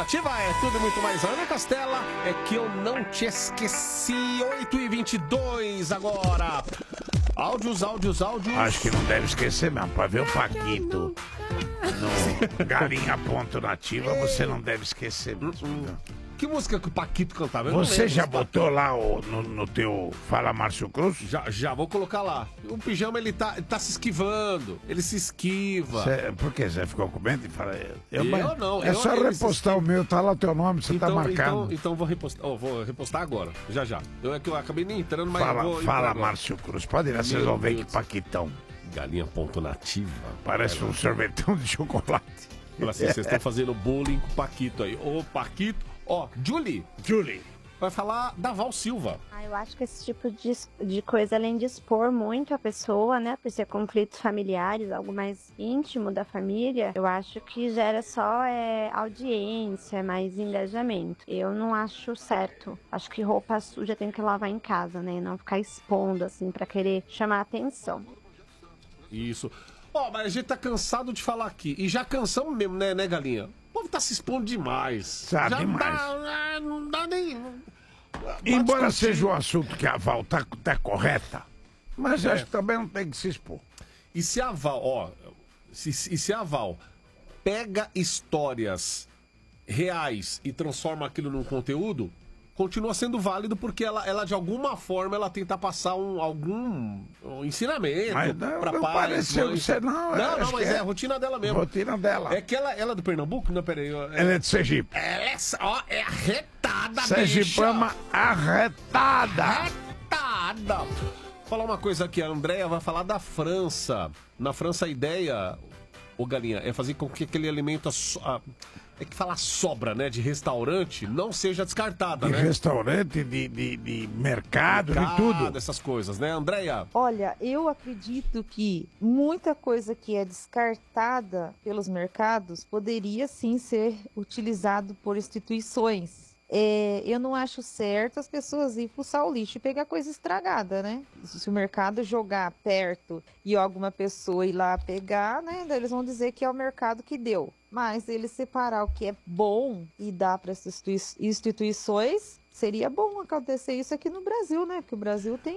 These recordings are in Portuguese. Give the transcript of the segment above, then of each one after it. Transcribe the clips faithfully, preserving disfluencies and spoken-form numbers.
Nativa é tudo e muito mais. Ana Castela, é que eu não te esqueci. oito e vinte e dois agora. Áudios, áudios, áudios. Acho que não deve esquecer mesmo, pra ver o Paquito no Galinha Ponto Nativa, você não deve esquecer mesmo. Que música que o Paquito cantava? Eu Você já Paquito. botou lá o, no, no teu Fala Márcio Cruz? Já, já vou colocar lá. O pijama, ele tá, ele tá se esquivando. Ele se esquiva. Cê, por que você ficou com medo de falar? Eu, Eu não, É eu- só ele repostar o meu, tá lá o teu nome, você Então, tá marcado. então, então vou repostar. Oh, vou repostar agora. Já, já. Eu, é que eu acabei nem entrando, mas eu Fala, vou fala entrar Márcio Cruz. Pode ir lá, vocês Meu vão ver Deus. que Paquitão. Galinha ponto nativa. Parece um sorvetão de chocolate. Fala assim, vocês estão fazendo bullying com o Paquito aí. Ô, Paquito. Ó, Julie. Julie. Vai falar da Val Silva. Ah, eu acho que esse tipo de, de coisa, além de expor muito a pessoa, né, por ser conflitos familiares, algo mais íntimo da família, eu acho que gera só é, audiência, mais engajamento. Eu não acho certo. Acho que roupa suja tem que lavar em casa, né, e não ficar expondo, assim, pra querer chamar atenção. Isso. Ó, mas a gente tá cansado de falar aqui. E já cansamos mesmo, né, né, Galinha? O povo tá se expondo demais. Sabe já demais. Dá, ah, não dá nem... Embora discutir. seja o assunto que a Val tá, tá correta, mas É. acho que também não tem que se expor. E se a Val, ó, se, e se a Val pega histórias reais e transforma aquilo num conteúdo, continua sendo válido porque ela, ela de alguma forma, ela tenta passar um, algum um ensinamento Mas não, pra não pais, pareceu mães. ser, não. Não, acho não, mas que é a rotina dela mesmo. Rotina dela. É que ela, ela é do Pernambuco? Não, peraí. eu- Ela é de Sergipe. Ela é, ó, é arretada, Sergipama arretada. Arretada. Vou falar uma coisa aqui, a Andrea vai falar da França. Na França a ideia, ô Galinha, é fazer com que aquele alimento, a so- a- é que falar sobra, né, de restaurante, não seja descartada, De né? restaurante, de, de, de mercado, de Mercado, tudo. essas coisas, né, Andrea? Olha, eu acredito que muita coisa que é descartada pelos mercados poderia sim ser utilizado por instituições. É, eu não acho certo as pessoas ir fuçar o lixo e pegar coisa estragada, né? Se o mercado jogar perto e alguma pessoa ir lá pegar, né? Daí eles vão dizer que é o mercado que deu. Mas ele separar o que é bom e dar para essas institui- instituições, seria bom acontecer isso aqui no Brasil, né? Porque o Brasil tem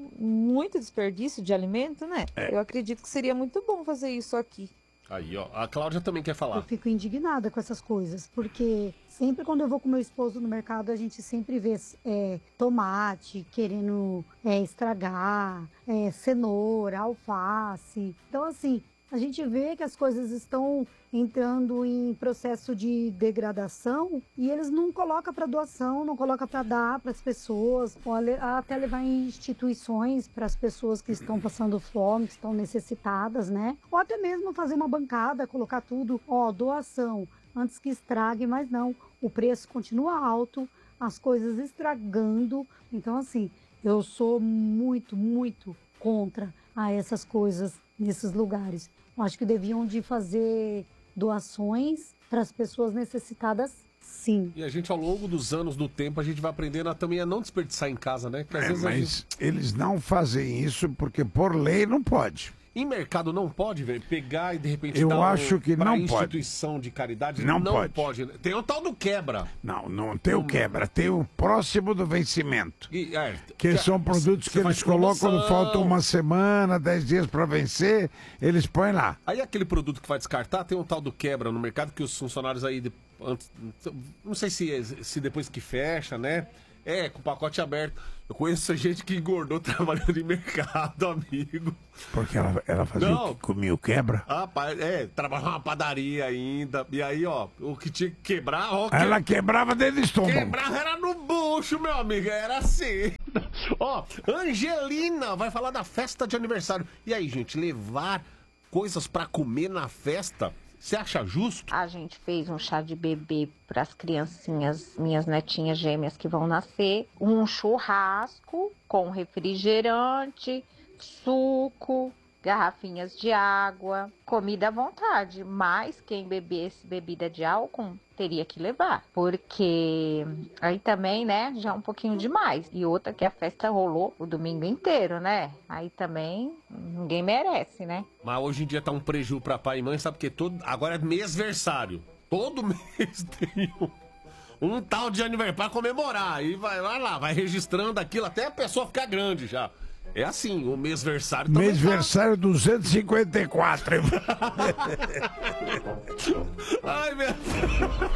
muito desperdício de alimento, né? Eu acredito que seria muito bom fazer isso aqui. Aí, ó, a Cláudia também quer Eu falar. fico indignada com essas coisas, porque sempre quando eu vou com meu esposo no mercado, a gente sempre vê é, tomate querendo é, estragar, é, cenoura, alface. Então, assim, a gente vê que as coisas estão entrando em processo de degradação e eles não colocam para doação, não colocam para dar para as pessoas, ou ale- até levar em instituições para as pessoas que estão passando fome, que estão necessitadas, né? Ou até mesmo fazer uma bancada, colocar tudo, ó, doação, antes que estrague, mas não, o preço continua alto, as coisas estragando. Então, assim, eu sou muito, muito contra a essas coisas nesses lugares. Eu acho que deviam de fazer doações para as pessoas necessitadas, sim. E a gente, ao longo dos anos, do tempo, a gente vai aprendendo a, também a não desperdiçar em casa, né? Que às É, vezes a mas gente... eles não fazem isso porque por lei não pode. Em mercado não pode, velho, pegar e de repente Eu dar um- acho que pra não pode. instituição de caridade. Não não pode. pode. Tem o tal do quebra. Não, não tem o quebra, tem o próximo do vencimento. E, é, Que são produtos que você eles faz colocam quando promoção. falta uma semana, dez dias para vencer, eles põem lá. Aí aquele produto que vai descartar, tem um tal do quebra no mercado que os funcionários aí, de- antes- não sei se, se depois que fecha, né? É, com o pacote aberto. Eu conheço gente que engordou trabalhando em mercado, amigo. Porque ela, ela fazia Não. o que comia o quebra. Rapaz, é, trabalhava numa padaria ainda. E aí, ó, o que tinha que quebrar, ó, que- Ela quebrava dentro do estômago. Quebrava era no bucho, meu amigo, era assim. Ó, Angelina vai falar da festa de aniversário. E aí, gente, levar coisas pra comer na festa, você acha justo? A gente fez um chá de bebê para as criancinhas, minhas netinhas gêmeas que vão nascer, um churrasco com refrigerante, suco, garrafinhas de água, comida à vontade, mas quem bebesse bebida de álcool teria que levar, porque aí também, né, já é um pouquinho demais. E outra que a festa rolou o domingo inteiro, né? Aí também ninguém merece, né? Mas hoje em dia tá um preju pra pai e mãe, sabe porque todo agora é mêsversário. Todo mês tem um. um tal de aniversário pra comemorar. E vai, vai lá, vai registrando aquilo até a pessoa ficar grande já. É assim, o mêsversário também. Mêsversário tá... duzentos e cinquenta e quatro. Ai, meu...